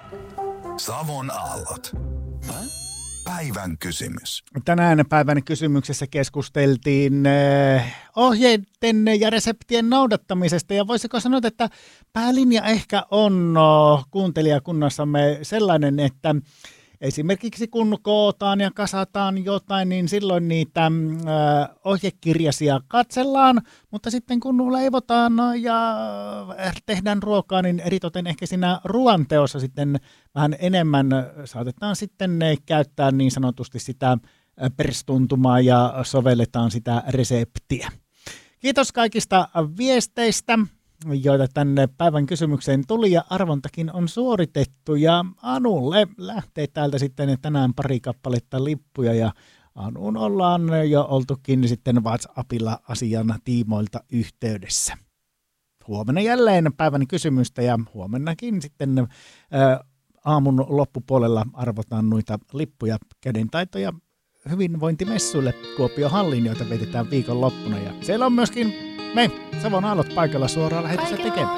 Savon aallot. Päivän kysymys. Tänään päivän kysymyksessä keskusteltiin ohjeiden ja reseptien noudattamisesta. Ja voisiko sanoa, että päälinja ehkä on kuuntelijakunnassamme sellainen, että esimerkiksi kun kootaan ja kasataan jotain, niin silloin niitä ohjekirjasia katsellaan, mutta sitten kun leivotaan ja tehdään ruokaa, niin eritoten ehkä siinä ruoanteossa sitten vähän enemmän saatetaan sitten käyttää niin sanotusti sitä perstuntumaa ja sovelletaan sitä reseptiä. Kiitos kaikista viesteistä, joita tänne päivän kysymykseen tuli, ja arvontakin on suoritettu, ja Anulle lähtee täältä sitten tänään pari kappaletta lippuja, ja Anuun ollaan jo oltukin sitten WhatsAppilla asian tiimoilta yhteydessä. Huomenna jälleen päivän kysymystä, ja huomennakin sitten aamun loppupuolella arvotaan noita lippuja kädentaitoja hyvinvointimessuille Kuopion halliin, joita vietetään viikonloppuna, ja siellä on myöskin me Savon aallot paikalla suoraan lähetystä tekemään.